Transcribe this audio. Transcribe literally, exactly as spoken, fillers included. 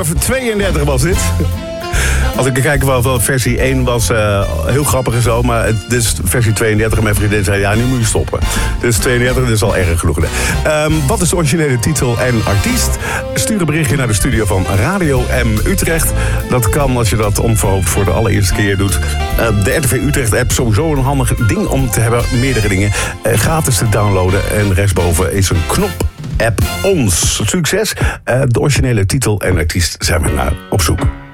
Nummer tweeëndertig was dit. Als ik kijk wel, wel versie één was uh, heel grappig en zo. Maar het is versie tweeëndertig en mijn vriendin zei, ja, nu moet je stoppen. Dus tweeëndertig is al erg genoeg. Um, wat is de originele titel en artiest? Stuur een berichtje naar de studio van Radio M Utrecht. Dat kan als je dat onverhoopt voor de allereerste keer doet. Uh, de R T V Utrecht app, sowieso een handig ding om te hebben. Meerdere dingen. Uh, gratis te downloaden. En rechtsboven is een knop. App ons. Succes. Uh, de originele titel en artiest zijn we naar op zoek.